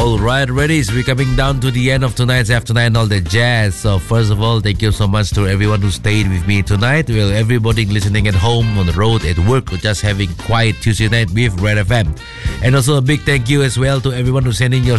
Alright, readies, we're coming down to the end of tonight's After 9 All The Jazz. So first of all, thank you so much to everyone who stayed with me tonight. Well, everybody listening at home, on the road, at work, or just having quiet Tuesday night with Red FM. And also a big thank you as well to everyone who sent in your